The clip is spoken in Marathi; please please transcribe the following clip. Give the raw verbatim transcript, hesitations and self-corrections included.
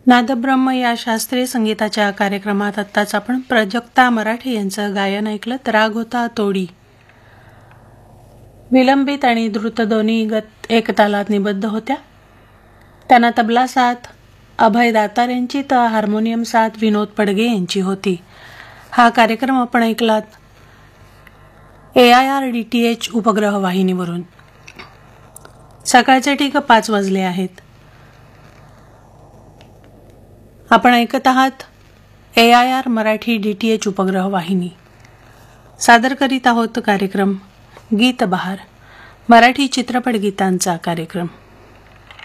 नादब्रह्म या शास्त्रीय संगीताच्या कार्यक्रमात आत्ताच आपण प्राजक्ता मराठे यांचं गायन ऐकलं. तर राग होता तोडी. विलंबित आणि द्रुत दोन्ही गत एकतालात निबद्ध होत्या. त्यांना तबला साथ अभय दातार यांची तर हार्मोनियम साथ विनोद पडगे यांची होती. हा कार्यक्रम आपण ऐकलात ए I R D T H उपग्रह वाहिनीवरून. सकाळचे ठीक पाच वाजले आहेत. आपण ऐकत आहात ए I R Marathi D T H उपग्रह वाहिनी. सादर करीत आहोत कार्यक्रम गीत बहार, मराठी चित्रपट गीतांचा कार्यक्रम.